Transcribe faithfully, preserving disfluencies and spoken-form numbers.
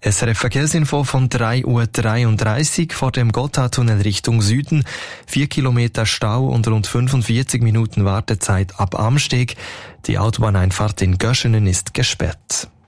S R F Verkehrsinfo von drei Uhr dreiunddreißig vor dem Gotthardtunnel Richtung Süden. Vier Kilometer Stau und rund fünfundvierzig Minuten Wartezeit ab Amsteg. Die Autobahneinfahrt in Göschenen ist gesperrt.